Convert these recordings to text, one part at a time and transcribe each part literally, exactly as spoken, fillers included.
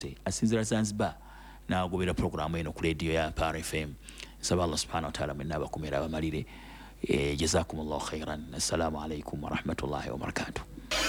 asinzira Zanzibar n'agobera programu eno ku radio ya Par F M. Nsaba Allah subhanahu wa ta'ala mwenna bakumira abamalire. Eh, jazakumullahu khairan. Assalamu alaikum wa rahmatullahi wa barakatuh.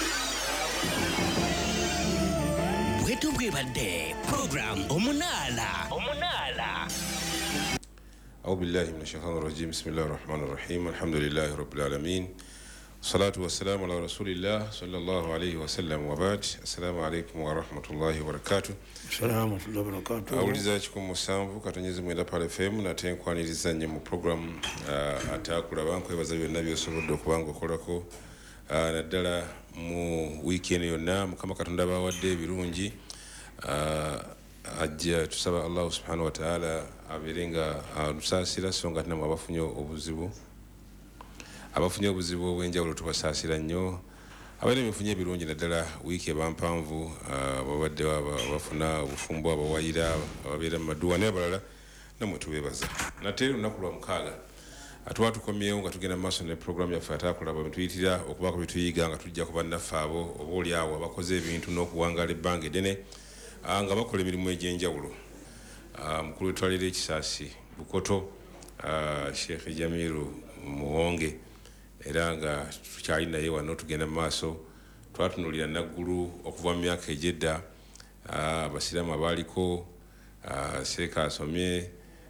Bwetu bwebadde program omunala omunala. أعوذ بالله من الشيطان الرجيم بسم الله الرحمن الرحيم الحمد لله رب العالمين الصلاة والسلام على رسول الله صلى الله عليه وسلم وبعد السلام عليكم ورحمة الله وبركاته. السلام ورحمة الله وبركاته. awulizachikum musanvu katonyezi mwenda Par F M natenkwaniriza nnyo mu program uh, atakula bankwebaza byonna byosobodde okubanga okolako uh, naddala mu weekend yonna mukama katonda bawadde ebirungi uh, ajja tusaba Allah subhanahu wa ta'ala aberenga alusasira uh, songa tena abafunye obuzibu abafunye obuzibu obwenjawulo tubasasira nnyo abali mifunye ebirungi naddala wiiki ebampanvu babadde bafuna obufumbo abawayira ababeera mu maduwa n'abalala namwe tubeebaza nate olunaku lwa mukaaga atuwa tukomyewo nga tugenda mu maaso ne programu yaffe ataakulaba betuyitira okubaako betuyiga nga tujja ku bannaffe abo oba oli awo abakoze ebintu n'okuwangaala ebbanga eddene nga bakola emirimu egy'enjawulo. Mukulu w'ettwaliro ekisaasi Bukoto Sheikh Jamiru Muwonge era nga tukyali naye wano tugenda mu maaso twatunulira Naggulu okuva mu myaka egyedda abasiraamu abaaliko Sheikh asomye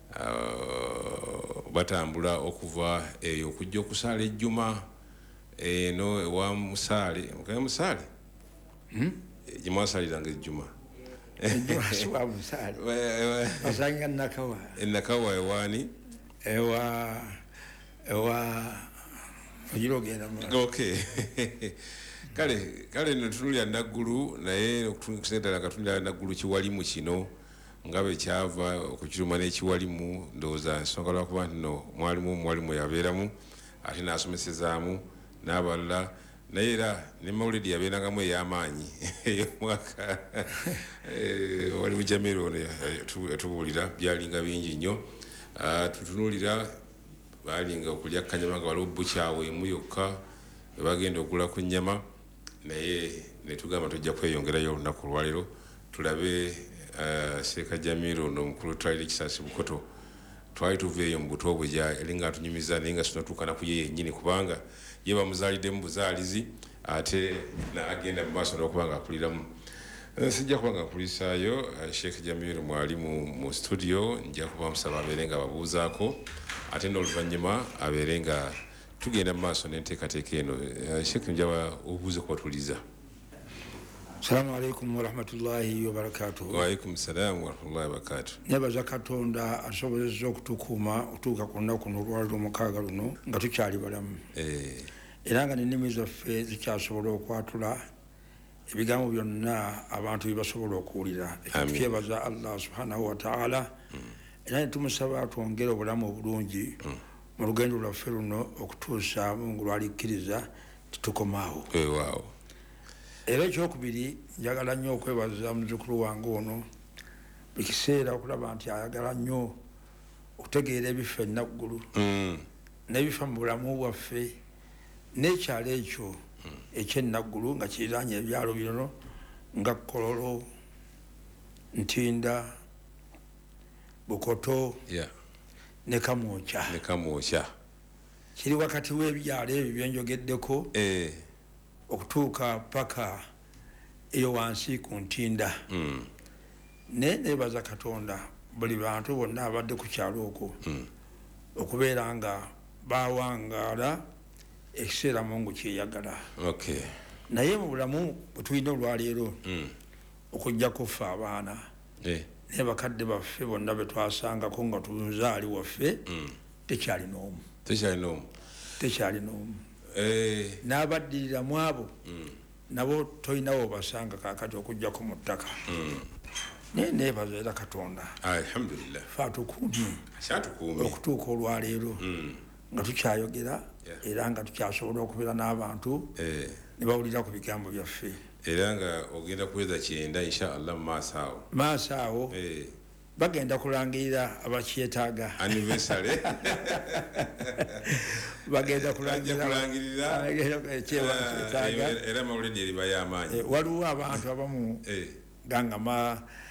batambula okuva eyo okujja okusaala ejjuma eno ewa musaale mukaye musaale gye mwasaliranga ejjuma Ewa musali. Asanga nakawa. Nakawa ewani. Ewa ewa ojirogenda mu. Okay. Kale kale ntunulya Naggulu naye okutusendala katunulya Naggulu kiwalimu kino ngabe kyava okukiruma n'ekiwalimu ndowooza nsonga lwakuba nno mwalimu mwalimu yabeeramu ate n'asomesezaamu n'abalala naye era ne mawulidi yabeerangamu ey'amaanyi ey'omwaka wali Mujamiru ono tubuulira byalinga bingi nnyo tutunuulira baalinga okulya kanyama nga waliwo bukyawe emu yokka we bagenda okugula ku nnyama naye ne tugamba tujja kweyongerayo olunaku olwaleero tulabe Sheikh Jamiru ono omukulu w'ettwaliro ekisaasi Bukoto twali tuveeyo mu buto bwe yalinga atunyumiza naye nga sinatuukana ku ye yennyini kubanga ye bamuzaaliddemu buzaalizi ate agenda mu maaso n'okubanga akuliramu. Sijja kuba nga nkulisaayo Sheikh Jamiru mwalimu mu studio nja kuba musaba abeere nga ababuuzaako ate n'oluvannyuma abeere nga tugenda mu maaso n'enteekateeka eno. Sheikh njaba obuuze kubatuliza. Assalamu alaikum wa rahmatullahi wa barakatuh. Wa alaikum salam wa rahmatullahi wa barakatuh. Nebaza Katonda asobozezza okutukuuma otuuka ku lunaku luno olwaliro omukaaga luno nga tukyali balamu. Eh. Era nga n'ennimi zaffe zikyasobola okwatula ebigambo byonna abantu bye basobola okuwulira. Tukyebaza Allah subhanahu wa ta'ala. Era ne tumusaba atwongere obulamu obulungi mu lugendo lwaffe luno okutuusa Mungu lwalikkiriza tutukomaawo. Weewaawo. Era ekyokubiri njagala nnyo okwebaza muzzukulu wange ono buli kiseera okulaba nti ayagala nnyo okutegeera ebifa Naggulu n'ebifa mu bulamu bwaffe n'ekyalo ekyo eky'Enaggulu nga kiriraanye ebyalo bino nga Kololo, Ntinda, Bukoto ne Kamwokya. Ne Kamwokya. Kiri wakati w'ebyalo ebyo byenjogeddeko okutuuka paka eyo wansi ku Ntinda. Ne nebaza Katonda buli bantu bonna abadde ku kyalo okwo okubeera nga bawangaala ekiseera Mungu kyeyagala. Okay. Naye mu bulamu bwe tulina olwaleero okujja kufa abaana naye bakadde baffe bonna be twasangako nga tuzaali waffe tekyali n'omu. Tekyali n'omu. Tekyali n'omu. Eh. N'abaddirira mu abo nabo tolinawo basanga kaakati okujjako mu ttaka. Naye neebaza era Katonda. Alhamdulillah. Fe atukuumye. Kyatukuumye. Okutuuka olwaleero nga tukyayogera era nga tukyasobola okubeera n'abantu ne bawulira ku bigambo byaffe. Era nga ogenda kuweza kyenda insha Allah mu maaso awo. Maaso awo bagenda kulangirira abakyetaaga. Anniversary. Bagenda kulangirira ekyewa kyetaaga. Era mawulidi eriba y'amaanyi. Waliwo abantu abamu gangama